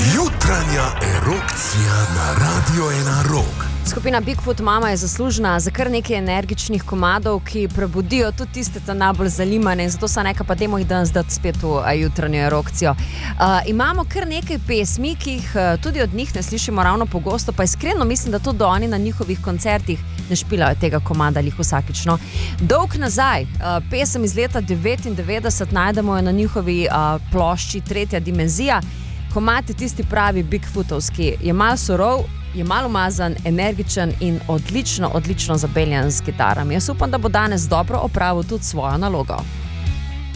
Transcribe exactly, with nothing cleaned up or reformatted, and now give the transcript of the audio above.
Jutranja erupcija na Radio ena Rock. Skupina Bigfoot Mama je zaslužna za kar nekaj energičnih komadov, ki prebudijo tudi tiste ta najbolj zalimane, in zato se neka pa demo jih danes dati spet v jutranjo erupcijo. Uh, imamo kar nekaj pesmi, ki jih uh, tudi od njih ne slišimo ravno pogosto, pa iskreno mislim, da tudi oni na njihovih koncertih ne špilajo tega komada lih vsakično. Dolg nazaj, uh, pesem iz leta devetindevetdeset, najdemo jo na njihovi uh, plošči Tretja dimenzija. Komad je tisti pravi Bigfootovski, je malo surov, je malo umazan, energičen in odlično, odlično zabeljan z kitarami. Jaz upam, da bo danes dobro opravil tudi svojo nalogo.